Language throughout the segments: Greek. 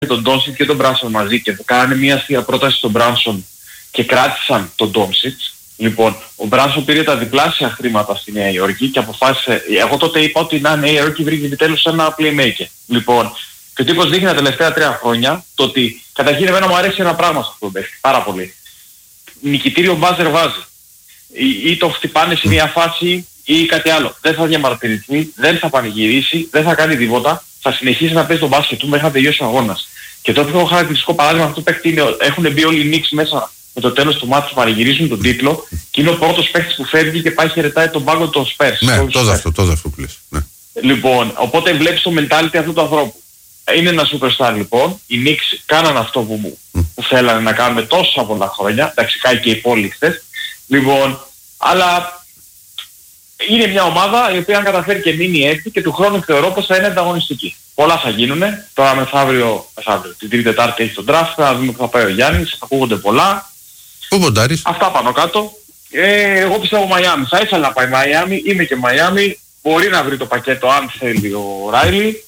τον Ντόνσιτ και τον Μπράνσον μαζί και κάνανε μια αστεία πρόταση στον Μπράνσον και κράτησαν τον Ντόνσιτ. Λοιπόν, ο Μπράνσον πήρε τα διπλάσια χρήματα στη Νέα Υόρκη και αποφάσισε. Εγώ τότε είπα ότι η Νέα Υόρκη βρήκε επιτέλους ένα playmaker. Λοιπόν, και ο τύπος δείχνει τα τελευταία 3 χρόνια το ότι καταρχήν εμένα μου αρέσει ένα πράγμα σε αυτό το παίχτη. Πάρα πολύ. Νικητήριο μπάζερ βάζει. Ή το χτυπάνε σε μια φάση ή κάτι άλλο. Δεν θα διαμαρτυρηθεί, δεν θα πανηγυρίσει, δεν θα κάνει τίποτα. Θα συνεχίσει να παίζει τον μπάσκετ του μέχρι να τελειώσει ο αγώνας. Και το πιο χαρακτηριστικό παράδειγμα αυτού του παίκτη είναι ότι έχουν μπει όλοι οι Knicks μέσα με το τέλος του μάτς που πανηγυρίζουν τον τίτλο και είναι ο πρώτος παίκτης που φεύγει και πάει χαιρετάει τον πάγκο των Spurs. Ναι, το αυτό που λες. Ναι. Λοιπόν, οπότε βλέπεις το mentality αυτού του ανθρώπου. Είναι ένα superstar λοιπόν. Οι Knicks κάναν αυτό που θέλανε να κάνουν τόσα πολλά χρόνια. Εντάξει, κάει και οι υπόλοιποι χθες. Λοιπόν, αλλά είναι μια ομάδα η οποία αν καταφέρει και μείνει έτσι και του χρόνου θεωρώ πως θα είναι ανταγωνιστική. Πολλά θα γίνουνε. Τώρα μεθαύριο, την Τρίτη Τετάρτη έχει τον draft, θα δούμε που θα πάει ο Γιάννης, ακούγονται πολλά. Πού ποντάρεις? Αυτά πάνω κάτω. Εγώ πιστεύω Μαϊάμι. Θα ήθελα να πάει Μαϊάμι, είμαι και Μαϊάμι. Μπορεί να βρει το πακέτο αν θέλει ο Ράιλι.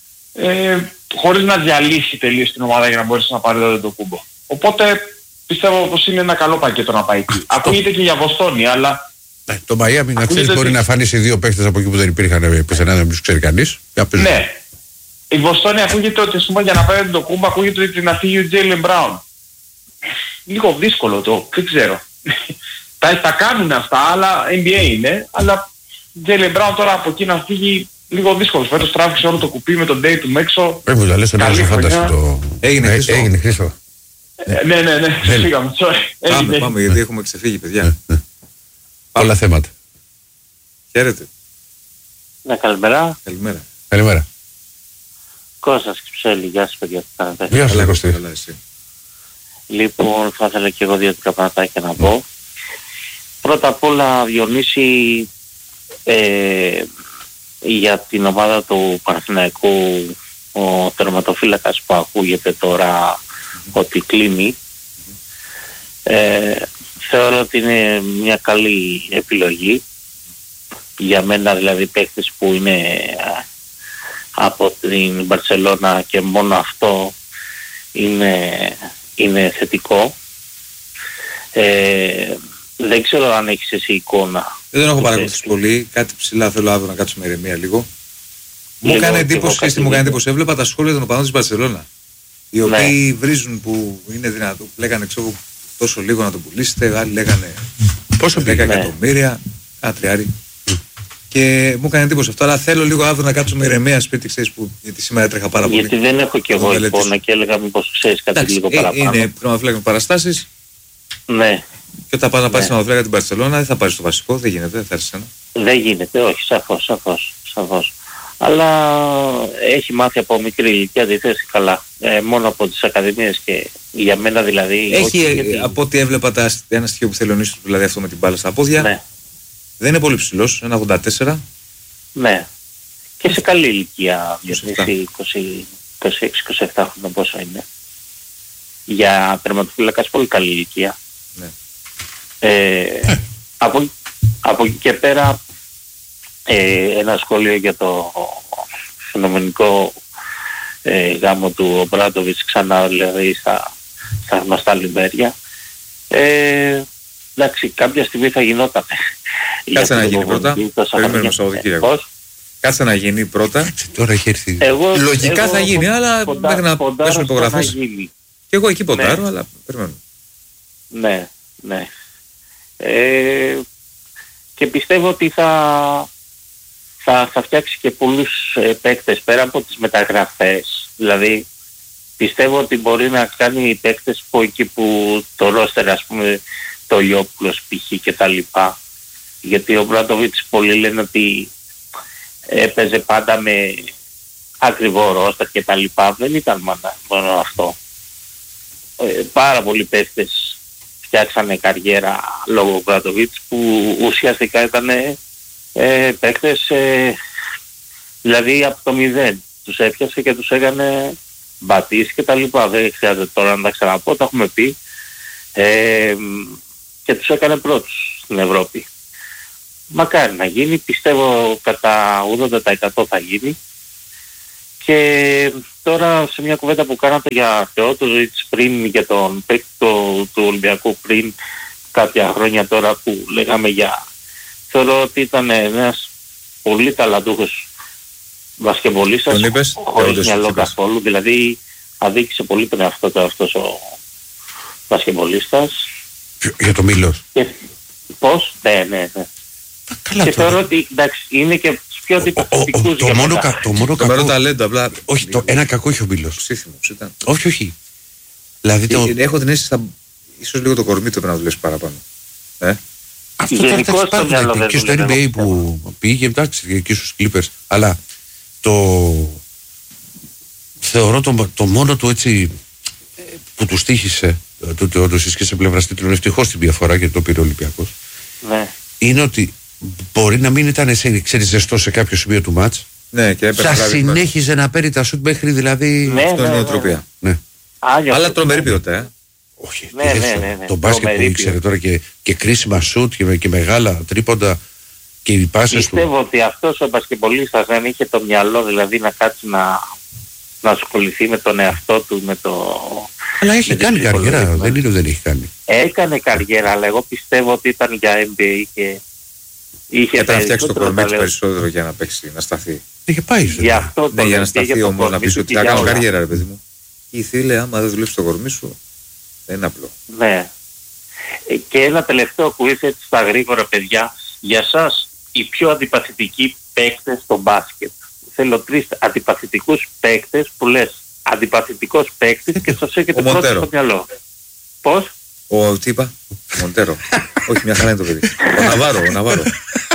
Χωρίς να διαλύσει τελείως την ομάδα για να μπορέσει να πάρει το κούμπο. Οπότε πιστεύω πως είναι ένα καλό πακέτο να πάει εκεί. Ακούγεται και για Βοστόνη, αλλά... Το Μαϊάμι να ξέρεις μπορεί να εμφανίσει 2 παίκτες από εκεί που δεν υπήρχαν πιθανά να μην τους ξέρει κανείς. Ναι. Η Βοστόνη ακούγεται ότι για να πάρει το κούμπο ακούγεται ότι να φύγει ο Τζέιλεν Μπράουν. Λίγο δύσκολο το, δεν ξέρω. Τα κάνουν αυτά, αλλά NBA είναι, αλλά Τζέιλεν Μπράουν τώρα από εκεί να φύγει λίγο δύσκολο. Φέτος τράβηξε όλο το κουπί με τον Day του έξω. Πρέπει να λες τον άλλο φάνταση το... Έγινε Χρήστο. Ναι, φύγαμε, Πάμε γιατί έχουμε ξεφύγει παιδιά. Πολλά θέματα. Χαίρετε. Ναι, καλημέρα. Καλημέρα. Κώστας Κυψέλη, γεια σας παιδιά. Γεια σας Κωστή. Λοιπόν, θα ήθελα και εγώ 2 πραγματάκια να πω. Πρώτα απ' όλα Διονύση, για την ομάδα του Παναθηναϊκού, ο τερματοφύλακας που ακούγεται τώρα ότι κλείνει, θεωρώ ότι είναι μια καλή επιλογή. Για μένα δηλαδή παίκτες που είναι από την Μπαρσελόνα και μόνο αυτό είναι θετικό. Δεν ξέρω αν έχεις εσύ εικόνα. Δεν έχω παρακολουθήσει πολύ. Κάτι ψηλά θέλω αύριο να κάτσω με ηρεμία λίγο. Μου έκανε εντύπωση, έβλεπα τα σχόλια των οπαδών της Μπαρσελόνα. Οι οποίοι βρίζουν που είναι δυνατό. Λέγανε ξέρω τόσο λίγο να το πουλήσετε. Άλλοι λέγανε πόσο 10 εκατομμύρια. Τριάρι. Και μου έκανε εντύπωση αυτό. Αλλά θέλω λίγο αύριο να κάτσω με ηρεμία σπίτι, ξέρεις που. Γιατί σήμερα έτρεχα πάρα πολύ. Γιατί δεν έχω κι εγώ εικόνα και έλεγα μήπως ξέρεις κάτι λίγο παραπάνω. Είναι τερματοφύλακα παραστάσεις. Ναι. Και όταν πας να πάρεις τερματοφύλακα την Μπαρσελόνα, δεν θα πάρεις το βασικό, δεν γίνεται, δεν θα έρθεις ένα. Δεν γίνεται, όχι, σαφώς. Αλλά έχει μάθει από μικρή ηλικία τη θέση καλά. Μόνο από τις ακαδημίες και για μένα δηλαδή. Έχει, γιατί... από ό,τι έβλεπα ένα στοιχείο που θέλει ο Νίστος, δηλαδή αυτό με την μπάλα στα πόδια. Ναι. Δεν είναι πολύ ψηλός, 1,84. Ναι. Και σε καλή ηλικία, 26-27 χρόνια πόσο είναι. Για τερματοφύλακας πολύ καλή ηλικία. Ναι. Από εκεί και πέρα ένα σχόλιο για το φαινομενικό γάμο του Ομπράντοβιτς ξανά δηλαδή στα γνωστά λιμπέρια. Εντάξει, κάποια στιγμή θα γινόταν. Κάτσε να γίνει πρώτα. Περιμένουμε Σαββατοκύριακο. Κάτσε να γίνει πρώτα. Τώρα έχει έρθει. Λογικά θα γίνει, αλλά μέχρι να πέσουν υπογραφές. Και εγώ εκεί ποντάρω, αλλά περιμένω. Ναι. Και πιστεύω ότι θα φτιάξει και πολλούς παίκτες πέρα από τις μεταγραφές. Δηλαδή πιστεύω ότι μπορεί να κάνει παίκτες που εκεί που το ρόστερ, ας πούμε, το Λιόπουλος π.χ. και τα λοιπά. Γιατί ο Μπράντοβιτς πολλοί λένε ότι έπαιζε πάντα με ακριβό ρόστερ και τα λοιπά. Δεν ήταν μόνο αυτό. Πάρα πολλοί παίκτες φτιάξανε καριέρα λόγω Μπράντοβιτς που ουσιαστικά ήταν παίκτες δηλαδή από το 0. Τους έπιασε και τους έκανε μπατήσεις και τα λοιπά. Δεν χρειάζεται τώρα να τα ξαναπώ, το έχουμε πει. Και τους έκανε πρώτους στην Ευρώπη. Μακάρι να γίνει, πιστεύω κατά 80% θα γίνει. Και τώρα σε μια κουβέντα που κάνατε για Θεόδωριτς πριν, για τον παίκτη του Ολυμπιακού πριν κάποια χρόνια τώρα που λέγαμε για... Θεωρώ ότι ήταν ένας πολύ ταλαντούχος μπασκετμπολίστας, χωρίς μυαλό καθόλου, δηλαδή αδίκησε πολύ τον εαυτό του αυτός ο μπασκετμπολίστας. Για το Μήλος. Πώς? Ναι. Καλά, και θεωρώ ότι εντάξει, είναι και πιο αντιπαθητικούς για μετά. Το μόνο κακό ταλέντο, απλά. Όχι, ένα κακό είχε ο Μήλος. Ψήθυμος ήταν. Όχι. Δηλαδή έχω την αίσθηση ίσως λίγο το κορμί του πρέπει να δουλέψει παραπάνω. Αυτό τώρα τα και στο NBA που πήγε, εντάξει, εκεί στους Clippers, αλλά θεωρώ το μόνο του έτσι που του στοίχησε τότε όντως και σε πλευρά τίτλων, ευτυχώς την διαφορά γιατί το πήρε ο Ολυμπιακός, ναι, είναι ότι μπορεί να μην ήταν ζεστό σε κάποιο σημείο του μάτς, ναι, και θα συνέχιζε να παίρνει τα σουτ μέχρι δηλαδή στην νοοτροπία. Ναι. Αλλά τρομερή ποιότητα, Όχι, ναι. Το μπάσκετ που ήξερε τώρα και κρίσιμα σουτ και μεγάλα τρίποντα και οι πάσες του. Πιστεύω ότι αυτός ο μπασκετμπολίστας δεν είχε το μυαλό δηλαδή να κάτσει να ασχοληθεί με τον εαυτό του, με το... Αλλά έχει κάνει καριέρα, δεν είναι ότι δεν έχει κάνει. Έκανε καριέρα, αλλά εγώ πιστεύω ότι ήταν για NBA και είχε... Ήταν να φτιάξει το κορμί του περισσότερο για να παίξει, να σταθεί. Είχε πάει. Για να σταθεί όμως, να πεις ότι θα κάνω καριέρα, ρε παιδί μου. Η φίλε, άμα δεν δουλέψει το κορμί σου, δεν είναι απλό. Ναι. Και ένα τελευταίο που ήρθε έτσι στα γρήγορα, παιδιά, για σας οι πιο αντιπαθητικοί παίκτες στο μπάσκετ. Θέλω 3 αντιπαθητικούς παίκτες που λες αντιπαθητικός παίκτης και σας έχετε πρώτο στο μυαλό. Πώς? Τι είπα? Μοντέρο. Όχι, μια χαρά είναι το παιδί. Ο Ναβάρο.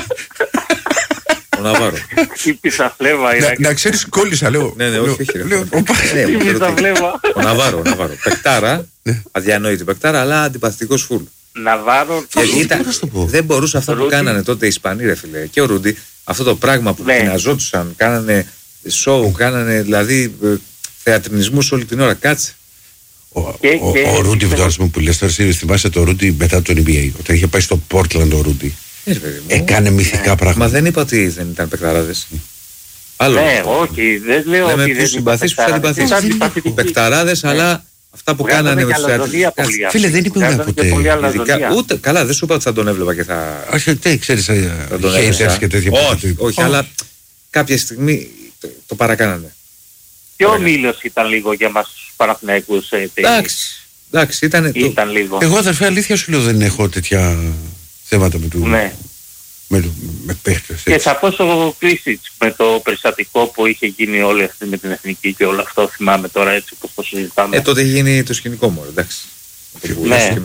Χτύπησα φλέβα. Να ξέρεις, κόλλησα, λέω. Ναι, όχι. Χτύπησα φλέβα. Ο Ναβάρο. Παικτάρα, αδιανόητη παικτάρα, αλλά αντιπαθητικός φουλ. Ναβάρο. Δεν μπορούσε αυτά που κάνανε τότε οι Ισπανοί, ρε φίλε. Και ο Ρούντι, αυτό το πράγμα που πειναζόντουσαν, κάνανε σοου, κάνανε δηλαδή θεατρινισμούς όλη την ώρα. Κάτσε. Ο Ρούντι, που λες τώρα, θυμάσαι το Ρούντι μετά το NBA, όταν είχε πάει στο Portland ο Ρούντι. Έκανε μυθικά πράγματα. Μα δεν είπα ότι δεν ήταν παικταράδες. Ναι, όχι, δεν λέω ότι δεν ήταν παικταράδες. Παικταράδες, αλλά αυτά που κάνανε με τους θεατρικούς. Φίλε, δεν είπε ποτέ. Ούτε καλά, δεν σου είπα ότι θα τον έβλεπα και θα... Όχι, τι ξέρεις, haters και τέτοια. Όχι, αλλά κάποια στιγμή το παρακάνανε. Και ο Μήλος ήταν λίγο για μας τους Παναθηναϊκούς. Εντάξει, ήταν λίγο. Εγώ, αδερφέ, αλήθεια σου λέω, δεν έχω τέτοια θέματα με του... Ναι. Με παίχτες. Και θα πω στο Κρίσιτς με το περιστατικό που είχε γίνει όλη αυτή με την εθνική και όλο αυτό, θυμάμαι τώρα έτσι όπως το συζητάμε. Τότε είχε γίνει το σκηνικό μου, εντάξει. Ναι.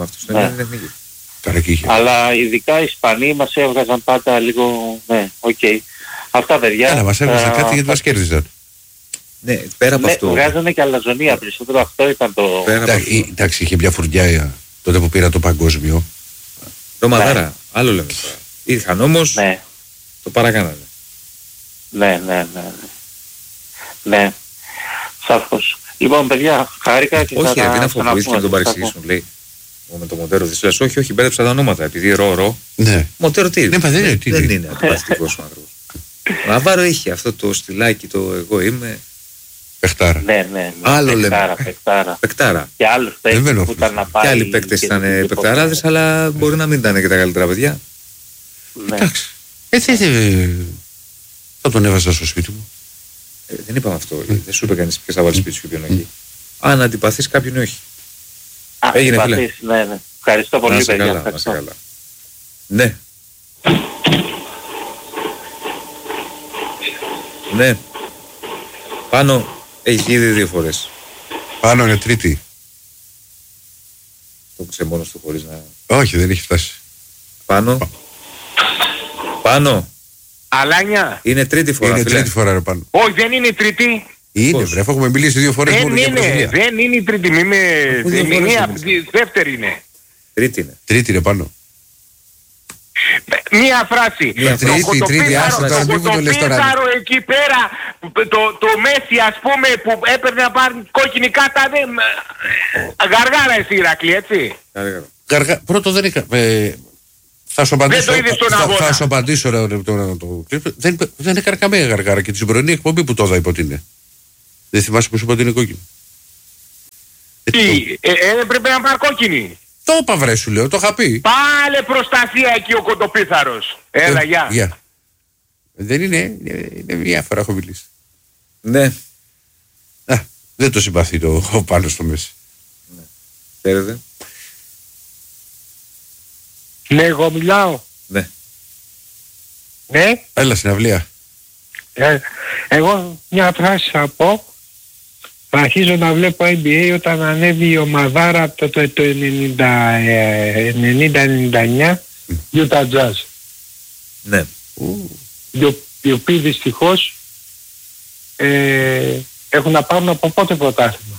Αλλά ειδικά οι Ισπανοί μας έβγαζαν πάντα λίγο, ναι, οκ. Αυτά, παιδιά. Καλά, μας έβγαζαν κάτι γιατί μας κέρδιζαν. Ναι, πέρα από αυτό. Βγάζανε και αλαζονία περισσότερο, αυτό ήταν το... Εντάξει, είχε μια φουρνιά τότε που πήρα το παγκόσμιο. Το Μαδάρα, άλλο λέμε τώρα. Ήρθαν όμως, το παρακάνανε. Ναι. Σαφώς. Λοιπόν, παιδιά, χάρηκα και όχι, δεν αφοβοήθηκα να τον παρεξηγήσουν, λέει. Με το Μοντέρο της λες, όχι, μπέρδεψα τα ονόματα, επειδή ρο. Ναι. Μοντέρο τι είναι. Δεν είναι αντιπαστικός ο άνθρωπος. Ο Ναβάρο είχε αυτό το στυλάκι, το εγώ είμαι. Παιχτάρα. Ναι. Άλλο λέμε. Παιχτάρα. Και άλλους παίκτες που ήταν να πάρει. Και άλλοι παίκτες ήταν παιχταράδες, αλλά μπορεί να μην ήταν και τα καλύτερα παιδιά. Εντάξει. Θα τον έβαζα στο σπίτι μου. Δεν είπαμε αυτό. Δεν σου είπε κανείς ποιος θα βάλει σπίτι σου και ποιον όχι. Αν αντιπαθείς κάποιον ή όχι. Έγινε, φίλε. Ναι. Ευχαριστώ πολύ, παιδιά. Να είσαι καλά. Ναι. Ναι. Πάνω έχει ήδη 2 φορές. Πάνω είναι τρίτη. Το ξέρει μόνος του χωρίς να... Όχι, δεν έχει φτάσει. Πάνω. Αλάνια. Είναι τρίτη φορά. Είναι τρίτη φορά, ρε Πάνω. Όχι, δεν είναι τρίτη. Είναι, βρε, έχουμε μιλήσει 2 φορές. Δεν είναι η τρίτη. Δεύτερη είναι. Τρίτη είναι Πάνω. Μία φράση. Τρίτη, άστα τώρα, μην το λες τώρα. Το εκεί πέρα, το Μέση ας πούμε που έπαιρνε να πάρει κόκκινη κάρτα, γαργάρα εσύ Ηρακλή, έτσι. Πρώτο δεν είχα... Θα σου απαντήσω τώρα το κλίπ. Δεν έκανε καμία γαργάρα και την πρωινή εκπομπή που το είδα είπε ότι είναι. Δεν θυμάσαι που σου είπα ότι είναι κόκκινη. Τι, δεν πρέπει να πάρει κόκκινη. Το είπα βρε σου λέω, το είχα πει. Πάλε προστασία εκεί ο κοντοπίθαρος. Έλα, γεια. Δεν είναι μια φορά έχω μιλήσει. Ναι. Δεν το συμπαθεί ο πάνω στο μέση. Ναι. Ξέρετε. Ναι, εγώ μιλάω. Ναι. Ναι. Έλα στην αυλία. Εγώ μια φράση θα πω. Θα αρχίζω να βλέπω NBA όταν ανέβει η ομαδάρα από το 90-99 Utah Jazz. Ναι. Οι οποίοι δυστυχώς έχουν να πάρουν από πότε πρωτάθλημα.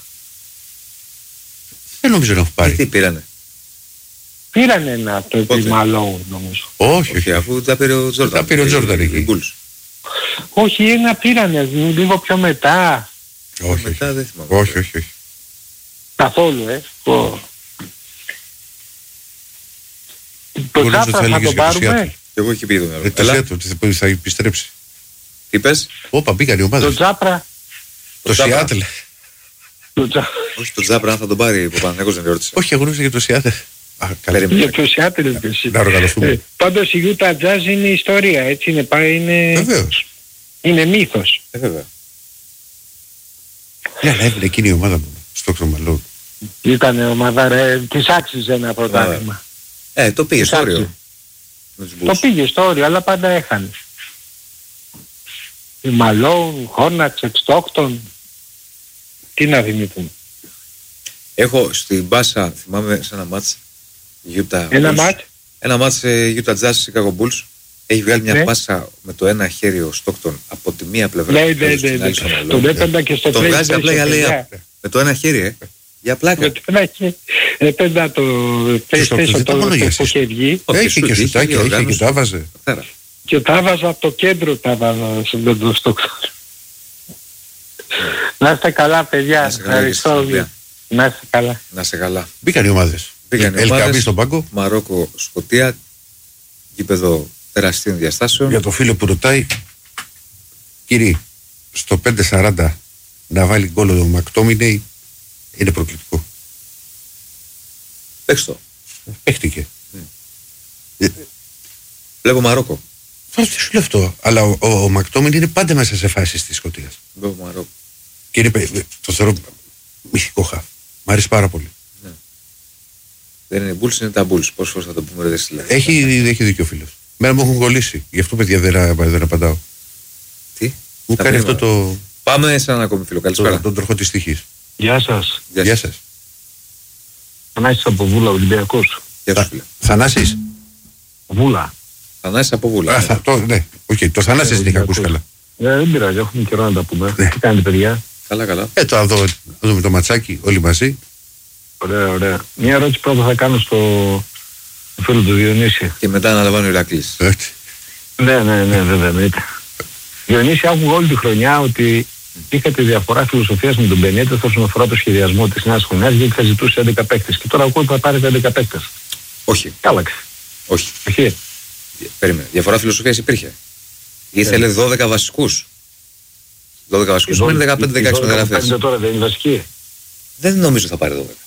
Δεν νομίζω να έχουν πάρει. Τι πήρανε. Πήρανε ένα από το Malone νομίζω. Όχι, αφού τα πήρε ο Τζόρνταν. Τα πήρε ο Τζόρνταν εκεί. Όχι, ένα πήρανε λίγο πιο μετά. Όχι, μετά δεν θυμάμαι. Όχι. Καθόλου, Το Τσάπρα θα το πάρουμε. Και εγώ έχει πει το μυαλό. Θα επιστρέψει. Τι πες? Όπα, μπήκαν οι ομάδες. Το Τσάπρα. Το Σιάτλ. Όχι, το Τσάπρα αν θα τον πάρει, που Παναθηναϊκός δεν ρώτησε. Όχι, αγωνίζεται για το Σιάτλ. Για το Σιάτλ. Να οργανωθούμε. Πάντως η Utah Jazz είναι ιστορία, έτσι είναι. Βεβαίως. Είναι μύθος. Βέβαια. Ναι, αλλά έβγαινε εκείνη η ομάδα μου. Στο Malone. Ήταν ομάδα, της άξιζε ένα πρωτάθλημα. Το πήγε στο όριο. Το πήγε στο όριο, αλλά πάντα έχανε. Η Malone, Hornets, Stockton. Τι να θυμηθούν. Έχω στην Πάσα, θυμάμαι σε ένα μάτς Utah. Ένα μάτς Utah Jazz Chicago Bulls. Έχει βγάλει μια πάσα με το ένα χέρι ο Stockton από τη μία πλευρά. Ναι. Τον έπαιρνα και στο τον βγάζει απλά για λέει με το ένα χέρι, για πλάκα. Έπαιρνα το PlayStation το που είχε βγει. Έχει και σουτάκια, είχε και το άβαζε. Και το άβαζα από το κέντρο, τα άβαζα στον Stockton. Να είστε καλά, παιδιά. Ευχαριστώ. Να είστε καλά. Να είστε καλά. Μπήκαν οι ομάδες. Ελκαμπή στον πάγκο. Μαρόκο, Σκωτία. Γήπεδο τεραστίων διαστάσεων. Για το φίλο που ρωτάει, κύριε, στο 5-40 να βάλει γκολ ο Μακτόμινεϊ είναι προκλητικό. Παίξ' το. Παίχτηκε. Βλέπω Μαρόκο. Θα σου λέω αυτό. Αλλά ο Μακτόμινεϊ είναι πάντα μέσα σε φάσεις της Σκωτίας. Βλέπω Μαρόκο. Και είναι, το θεωρώ μυθικό χαφ. Μ' αρέσει πάρα πολύ. Ναι. Δεν είναι Bulls, είναι τα Bulls. Πόσες φορές θα το πούμε, ρε Στυλέ. Έχει δίκιο ο φίλος. Μένα μου έχουν κολλήσει. Γι' αυτό, παιδιά, δεν απαντάω. Τι? Μου κάνει αυτό το. Πάμε σε ένα ακόμη φίλο. Καλησπέρα. Τον τροχό της τύχης. Γεια σας. Γεια σας. Θανάσης από Βούλα, Ολυμπιακός. Γεια σου, φίλε. Θανάσης. Βούλα. Θανάσης από Βούλα. Ναι, το Θανάσης δεν είχα ακούσει καλά. Δεν πειράζει, έχουμε καιρό να τα πούμε. Τι κάνετε, παιδιά? Καλά. Τώρα δούμε το ματσάκι όλοι μαζί. Ωραία. Μια ερώτηση πρώτα θα κάνω στο φίλο του Διονύση. Και μετά αναλαμβάνει ο Ηρακλής. Ναι, βέβαια. Διονύση, άκουγα όλη τη χρονιά ότι είχατε διαφορά φιλοσοφίας με τον Μπενίτες όσον αφορά το σχεδιασμό της νέας χρονιάς, γιατί θα ζητούσε 11 παίκτες. Και τώρα ακούω ότι θα πάρετε 11 παίκτες. Όχι. Κάλαξε. Όχι. Όχι. Περίμενε. Διαφορά φιλοσοφίας υπήρχε. Ήθελε 12 βασικούς. 12 βασικούς σημαίνει 15-16 μεταγραφές. Τώρα δεν είναι βασική. Δεν νομίζω θα πάρει 12.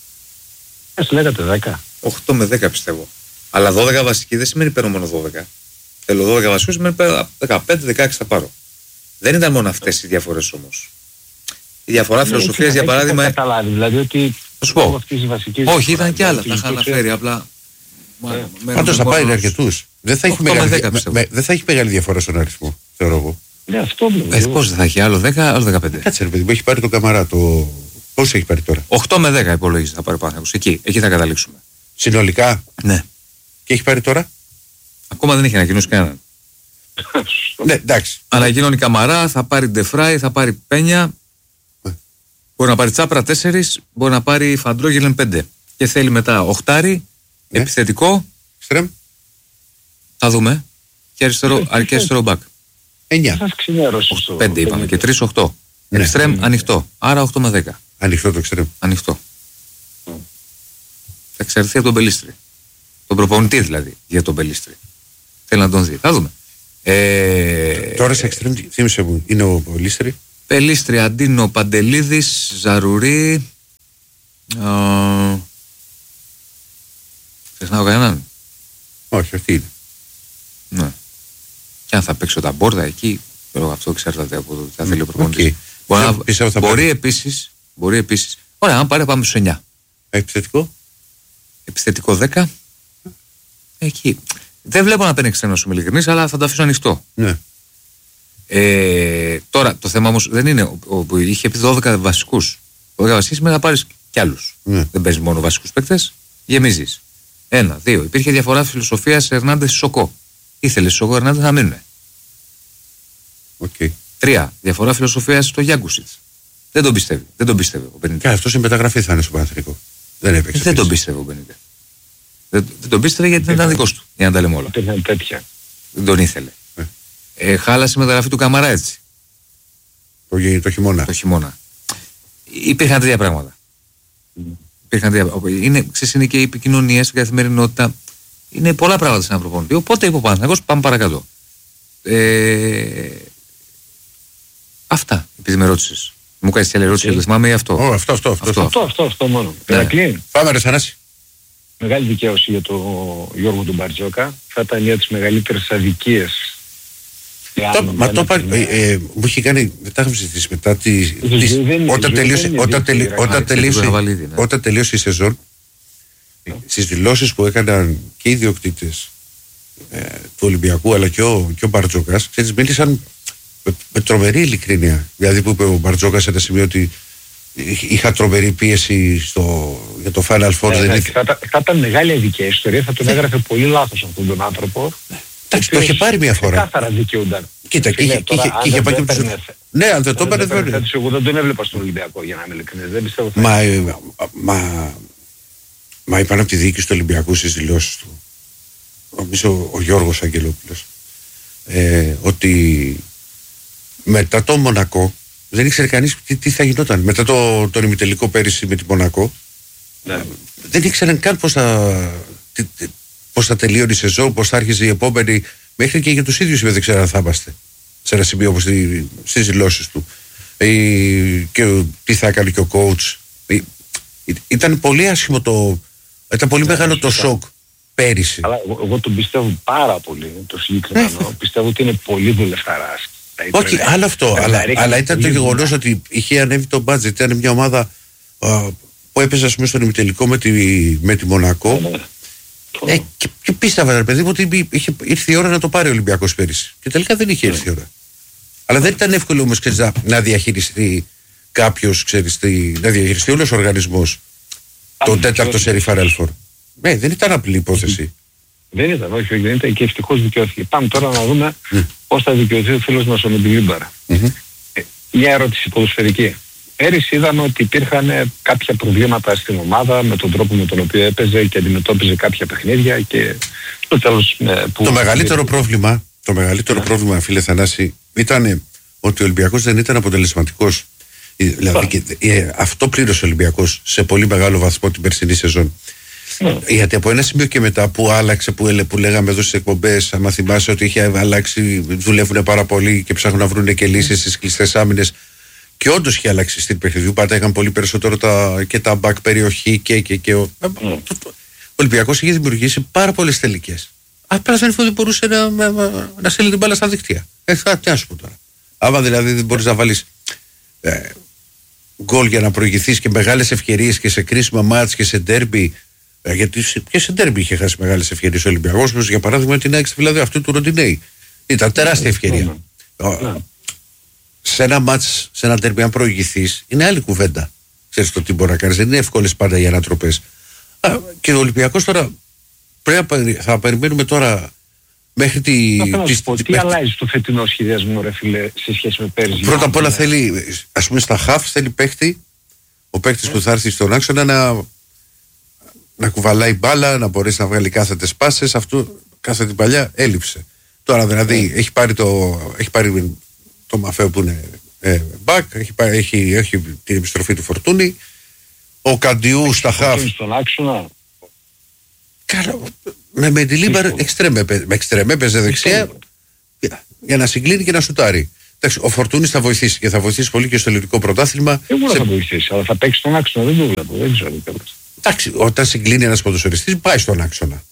Εσύ λέγατε 10. 8 με 10 πιστεύω. Αλλά 12 βασικοί δεν σημαίνει παίρνω μόνο 12. Θέλω 12 βασικούς, σημαίνει 15-16 θα πάρω. Δεν ήταν μόνο αυτές οι διαφορές όμως. Η διαφορά φιλοσοφίας για παράδειγμα. Δεν καταλάβει, δηλαδή ότι. Θα σου πω. Όχι, ήταν και άλλα. Τα είχα αναφέρει απλά. Πάντως θα πάρει αρκετούς. Δεν θα έχει μεγάλη διαφορά στον αριθμό, θεωρώ εγώ. Ναι, αυτό πώς δεν θα έχει, άλλο 10, άλλο 15. Κάτσε ρε παιδί μου, έχει πάρει τον Καμαρά. Πόσο έχει πάρει τώρα? 8 με 10 υπολογίζει θα πάρει πάνω. Εκεί θα καταλήξουμε. Συνολικά. Ναι. Και έχει πάρει τώρα? Ακόμα δεν έχει ανακοινώσει κανέναν. Ναι, εντάξει. Ανακοινώνει Καμαρά, θα πάρει Ντεφράι, θα πάρει Πένια. Μπορεί να πάρει Τσάπρα 4, μπορεί να πάρει Φαντρόγελεν 5. Και θέλει μετά οχτάρι, επιθετικό. Εξτρέμ. Θα δούμε. Και αριστερό μπακ. 9. 5 είπαμε και 3, 8. Εξτρέμ ανοιχτό. Άρα 8 με 10. Ανοιχτό το εξτρέμ. Ανοιχτό. Θα εξαρτηθεί από τον Πελίστρη. Τον προπονητή δηλαδή για τον Πελίστρη. Θέλει να τον δει. Θα δούμε. Τώρα σε εξτρέμ, θύμισε μου, είναι ο Πελίστρη. Πελής, Τριαντίνο, Παντελίδης, Ζαρουρί. Ξεχνάω κανέναν? Όχι, αυτή είναι. Ναι. Και αν θα παίξω τα μπόρδα εκεί, αυτό εξαρτάται από το τι θα θέλει ο προπονητής. Μπορεί επίσης. Ωραία, αν πάρει πάμε στους 9. Επιθετικό 10. Εκεί. Δεν βλέπω να παίρνει ξένος ο ειλικρινής, αλλά θα το αφήσω ανοιχτό. Ναι. Τώρα το θέμα όμως δεν είναι. Είχε πει 12 βασικούς. 12 βασικούς με να πάρεις κι άλλους. Ναι. Δεν παίζει μόνο βασικούς παίκτες. Γεμίζεις. 1, 2. Υπήρχε διαφορά φιλοσοφίας Ερνάντες Σοκό. Ήθελε Σοκό Ερνάντες να μείνουνε. 3. Διαφορά φιλοσοφίας στο Γιάνκουσιτς. Δεν τον πιστεύει ο Μπενίτες. Και αυτός η μεταγραφή θα είναι στο Παναθηναϊκό. Δεν έπαιξε. Δεν τον πίστευε ο Μπενίτες. Δεν τον πίστευε γιατί δεν ήταν δικός του. Για να τα λέμε όλα. Δεν τον ήθελε. Χάλασε η μεταγραφή του Καμαρά έτσι. Το χειμώνα. Υπήρχαν τρία πράγματα. Είναι και η επικοινωνία στην καθημερινότητα. Είναι πολλά πράγματα σε ένα προπονητή. Οπότε είπε ο Παναθηναϊκός, πάμε παρακάτω. Αυτά, επειδή με ρώτησες. Μου κάνεις άλλη ερώτηση, δεν θυμάμαι ή αυτό. Αυτό μόνο. Πάμε ρε Θανάση. Μεγάλη δικαίωση για τον Γιώργο τον Μπαρτζόκα. Θα ήταν μια από τις μεγαλύτερες αδικίες. Μου είχε κάνει, δεν τα είχαμε συζητήσει μετά, όταν τελείωσε η σεζόν, στις δηλώσεις που έκαναν και οι ιδιοκτήτες του Ολυμπιακού αλλά και ο Μπαρτζόκας, μίλησαν με τρομερή ειλικρίνεια. Δηλαδή που είπε ο Μπαρτζόκας σε ένα σημείο ότι είχα τρομερή πίεση για το Final Four. Θα ήταν μεγάλη αδικία ιστορία, θα τον έγραφε πολύ λάθος αυτόν τον άνθρωπο. Το είχε πάρει μια φορά. Κάθαρα δικαιούνταν. Κοίτα, και είχε πάει και τους... Ναι, αν δεν το έπαιρνε δεν έπαιρνε. Εγώ δεν τον έβλεπα στον Ολυμπιακό, για να είμαι ειλικρινής. Δεν πιστεύω. Μα είπαν από τη διοίκηση του Ολυμπιακού στις δηλώσεις του, νομίζω ο Γιώργος Αγγελόπουλος, ότι μετά το Μονακό δεν ήξερε κανείς τι θα γινόταν. Μετά τον ημιτελικό πέρυσι με τη Μονακό, δεν ήξεραν καν πώς θα τελείωνε η σεζόν, πώς θα άρχισε η επόμενη. Μέχρι και για τους ίδιους δεν ξέραν αν θα είμαστε σε ένα σημείο όπως στις δηλώσεις του. Και τι θα έκανε και ο coach. Ήταν πολύ άσχημο ήταν πολύ μεγάλο το σοκ πέρυσι. Αλλά εγώ τον πιστεύω πάρα πολύ το συγκεκριμένο. Πιστεύω ότι είναι πολύ δουλευταράς. Όχι, άλλο αυτό. Αλλά ήταν το γεγονός ότι είχε ανέβει το budget. Ήταν μια ομάδα που έπαιζε ας πούμε στον ημιτελικό με τη Μονακό. Και πίστευα, ρε παιδί μου, ότι ήρθε η ώρα να το πάρει ο Ολυμπιακός πέρυσι. Και τελικά δεν είχε έρθει η ώρα. Αλλά δεν ήταν εύκολο όμως να διαχειριστεί κάποιος, να διαχειριστεί όλος ο οργανισμός το τέταρτο σερί Final Four. Δεν ήταν απλή υπόθεση. Δεν ήταν, όχι, δεν ήταν και ευτυχώς δικαιώθηκε. Πάμε τώρα να δούμε πώς θα δικαιωθεί ο φίλος μας ο Μεντιλίμπαρα. Μια ερώτηση ποδοσφαιρική. Πέρυσι είδαμε ότι υπήρχαν κάποια προβλήματα στην ομάδα με τον τρόπο με τον οποίο έπαιζε και αντιμετώπιζε κάποια παιχνίδια και στο τέλος... Το μεγαλύτερο πρόβλημα, φίλε Θανάση, ήταν ότι ο Ολυμπιακός δεν ήταν αποτελεσματικός. Δηλαδή, αυτό πλήρωσε ο Ολυμπιακός σε πολύ μεγάλο βαθμό την περσινή σεζόν. Γιατί από ένα σημείο και μετά που άλλαξε, που λέγαμε εδώ στις εκπομπές, άμα θυμάσαι ότι είχε αλλάξει, δουλεύουν πάρα πολύ και ψάχνουν να βρουν και λύσεις στις κλειστές άμυνες. Και όντως είχε αλλάξει στην παιχνιδιού. Πάντα είχαν πολύ περισσότερο και τα back περιοχή και ο Ολυμπιακός είχε δημιουργήσει πάρα πολλές τελικές. Απλά δεν μπορούσε να στέλνει την μπάλα στα δίκτυα. Τι να σου πω τώρα. Άμα δηλαδή δεν μπορείς να βάλεις γκολ για να προηγηθείς και μεγάλες ευκαιρίες και σε κρίσιμα μάτς και σε ντέρμπι. Γιατί και σε ντέρμπι είχε χάσει μεγάλες ευκαιρίες ο Ολυμπιακός. Για παράδειγμα την ΑΕΚ δηλαδή αυτού του Ροντινέη. Ήταν τεράστια ευκαιρία. Σε ένα μάτς, σε ένα ντέρμπι, αν προηγηθείς, είναι άλλη κουβέντα. Ξέρεις το τι μπορεί να κάνεις. Δεν είναι εύκολες πάντα οι ανατροπές. Και ο Ολυμπιακός τώρα θα περιμένουμε τώρα μέχρι τι αλλάζει στο φετινό σχεδιασμό, ρε φίλε, σε σχέση με πέρυσι? Πρώτα απ' όλα θέλει, ας πούμε, στα χαφ θέλει παίχτη, ο παίχτης που θα έρθει στον άξονα να κουβαλάει μπάλα, να μπορέσει να βγάλει κάθετες πάσες. Αυτό κάθε την παλιά έλειψε. Τώρα δηλαδή έχει πάρει το Μαφέο που είναι back, έχει την επιστροφή του Φορτούνη, ο Καντιού στα χαφ. Στον άξονα. Με τη Λίμπαρ εξτρέμ έπαιζε δεξιά για να συγκλίνει και να σουτάρει. Εντάξει, ο Φορτούνης θα βοηθήσει και θα βοηθήσει πολύ και στο ελληνικό πρωτάθλημα. Δεν θα βοηθήσει, αλλά θα παίξει στον άξονα. Δεν το βλέπω. Δεν ξέρω. Εντάξει, όταν συγκλίνει ένας ποδοσφαιριστής, πάει στον άξονα.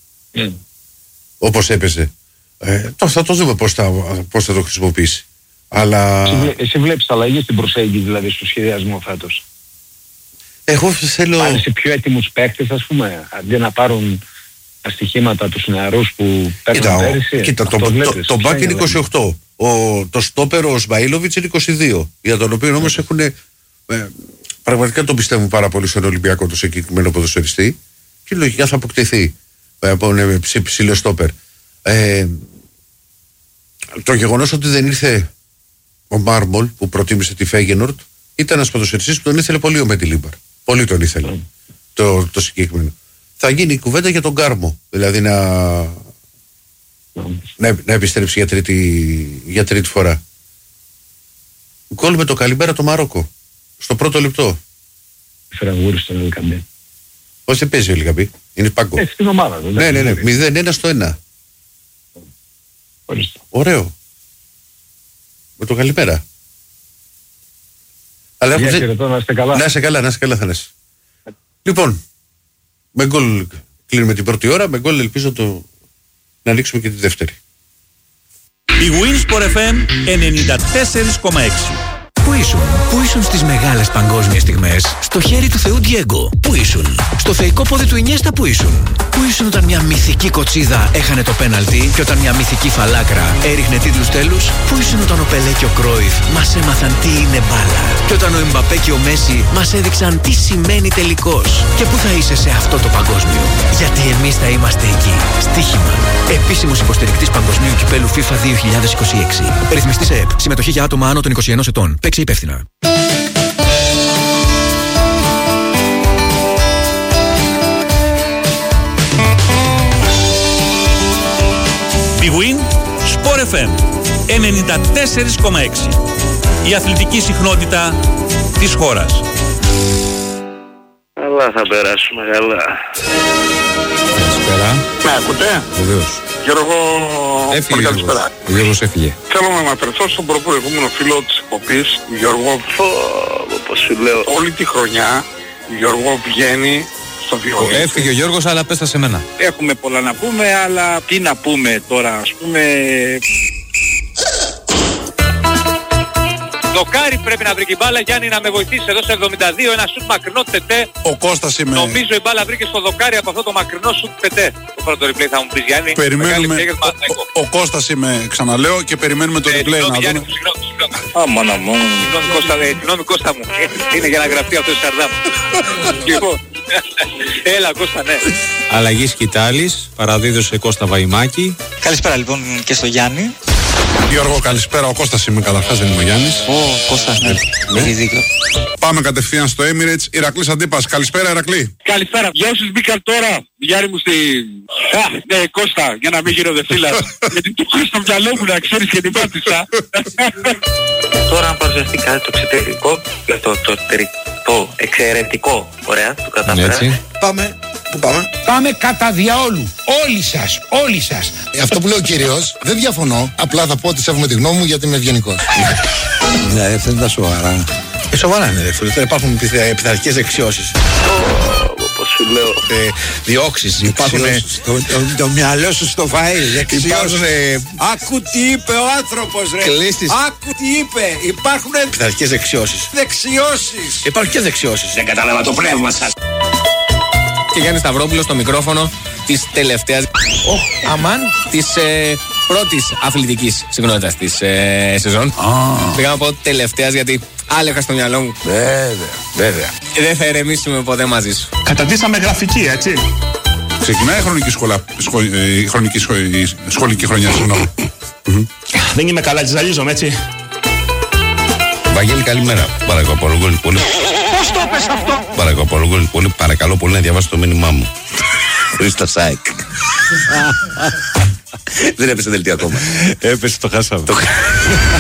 Όπως έπαιζε. Θα το δούμε πώς θα το χρησιμοποιήσει. Αλλά... Εσύ βλέπεις αλλαγή στην προσέγγιση, δηλαδή στο σχεδιασμό φέτος? Εγώ θέλω... Πάνε σε πιο έτοιμους παίκτες, ας πούμε, αντί να πάρουν τα στοιχήματα τους νεαρούς που παίρνουν πέρυσι. Κοίτα, το μπακ είναι 28. Το στόπερ ο Σμαΐλοβιτς είναι 22. Για τον οποίο όμως έχουν... πραγματικά το πιστεύουν πάρα πολύ στον Ολυμπιακό το συγκεκριμένο ποδοσφαιριστή και λογικά θα αποκτηθεί από ένα ψηλό στόπερ. Το γεγονός ότι δεν ήρθε ο Μάρμολ που προτίμησε τη Φέγενορντ ήταν ένας ποδοσφαιριστής που τον ήθελε πολύ ο Μεντιλίμπαρ. Πολύ τον ήθελε το συγκεκριμένο. Θα γίνει η κουβέντα για τον Κάρμο, δηλαδή να επιστρέψει για τρίτη φορά. Γκολ με το καλημέρα το Μαρόκο στο πρώτο λεπτό. Φραγούρι στον Ελκαμπή. Όχι, δεν παίζει ο Ελκαμπή, είναι πάγκο. Στην ομάδα. Ναι, 0-1 στο 1. Ωραίο. Με το καλημέρα. Αλλά να είστε καλά. Να είστε καλά, Θανάση. Λοιπόν, με γκολ κλείνουμε την πρώτη ώρα, με γκολ ελπίζω να ανοίξουμε και τη δεύτερη. Η Winsport FM 94,6. Πού ήσουν στις μεγάλες παγκόσμιες στιγμές? Στο χέρι του Θεού Ντιέγκο. Πού ήσουν? Στο θεϊκό πόδι του Ινιέστα. Πού ήσουν όταν μια μυθική κοτσίδα έχανε το πέναλτι και όταν μια μυθική φαλάκρα έριχνε τίτλους τέλους? Πού ήσουν όταν ο Πελέ και ο Κρόιφ μας έμαθαν τι είναι μπάλα και όταν ο Εμπαπέ και ο Μέση μας έδειξαν τι σημαίνει τελικός? Και πού θα είσαι σε αυτό το παγκόσμιο? Γιατί εμείς θα είμαστε εκεί. Στοίχημα. Επίσημος υποστηρικτής Παγκοσμίου Κυπέλου FIFA 2026. Ρυθμιστής ΕΕΠ. Συμμετοχή για άτομα άνω των 21 ετών. Παίξε υπεύθυνα. Big Win Sport FM 94,6. Η αθλητική συχνότητα της χώρας. Αλλά θα περάσουμε καλά. Καλησπέρα. Με ακούτε? Βεβαίως. Γιώργο, Έφυγε καλησπέρα. ο Γιώργος έφυγε. Θέλω να αναφερθώ στον προηγούμενο φίλο της εκπομπής, Γιώργο. Όπως σου λέω. Όλη τη χρονιά, Γιώργο βγαίνει στο Διονύση. Έφυγε ο Γιώργος, αλλά πες τα σε μένα. Έχουμε πολλά να πούμε, αλλά τι να πούμε τώρα, ας πούμε... Δοκάρι πρέπει να βρει η μπάλα. Γιάννη, να με βοηθήσει εδώ σε 72. Ένα σουτ μακρινό τετέ. Ο Κώστας είμαι. Νομίζω η μπάλα βρήκε στο δοκάρι από αυτό το μακρινό σουτ τετέ. Το πρώτο replay θα μου πεις, Γιάννη. Περιμένουμε. Ο Κώστας είμαι, ξαναλέω, και περιμένουμε το replay να δούμε. Συγγνώμη. Συγγνώμη Κώστα μου. Είναι για να γραφτεί αυτό το Σαρδάμ. Λοιπόν. Έλα Κώστα, ναι. Αλλαγή σκητάλης, παραδίδωσε Κώστα Βαϊμάκη. Καλησπέρα λοιπόν και στο Γιάννη. Γιώργο, καλησπέρα. Ο Κώστας είμαι, καταρχάς, δεν είμαι ο Γιάννης. Κώστας, ναι. Έχει δίκιο. Πάμε κατευθείαν στο Emirates. Ηρακλής Αντίπας. Καλησπέρα, Ηρακλή. Καλησπέρα. Για όσους μπήκαν τώρα, Γιάννη μου, ναι, Κώστα, για να μην γίνω δεφίλας. Γιατί το έχω στο μυαλό μου, να ξέρεις, και την πάτησα. Τώρα αν παρουσιαστεί κάτι το εξαιρετικό, το εξαιρετικό, ωραία, το κατάφερα. Πάμε. Πού πάμε? Πάμε κατά διαόλου. Όλοι σας. Αυτό που λέει ο κύριος, δεν διαφωνώ. Απλά θα πω ότι σέβομαι τη γνώμη μου γιατί είμαι ευγενικός. Ναι, αυτά είναι τα σοβαρά. Σοβαρά είναι, φίλε. Τώρα υπάρχουν πειθαρχικές δεξιώσεις. Όπως σου λέω. Διώξεις. Υπάρχουν. Το μυαλό σου στο φαΐ. Υπάρχουν. Άκου τι είπε ο άνθρωπος, ρε. Κλείστης. Άκου τι είπε. Υπάρχουν Πειθαρχικές δεξιώσεις. δεξιώσεις. Υπάρχουν και δεξιώσεις. Δεν κατάλαβα το πνεύμα σας. Και Γιάννη Σταυρόπουλο στο μικρόφωνο της τελευταίας Αμάν. της πρώτης αθλητικής συχνότητας της σεζόν. Πήγα να πω τελευταίας γιατί άλλο είχα στο μυαλό μου. Βέβαια. Δεν θα ηρεμήσουμε ποτέ μαζί σου. Καταντήσαμε γραφική, έτσι. Ξεκινάει η σχολική χρονιά, συγγνώμη. Δεν είμαι καλά, τζαλίζομαι, έτσι. Βαγγέλη, καλημέρα. Παρακαλώ πολύ. Πώς το έπες αυτό? Παρακαλώ πολύ να διαβάσω το μήνυμά μου. Χρήστο Σάικ. Δεν έπεσε δελτία ακόμα. Έπεσε, το χάσαμε.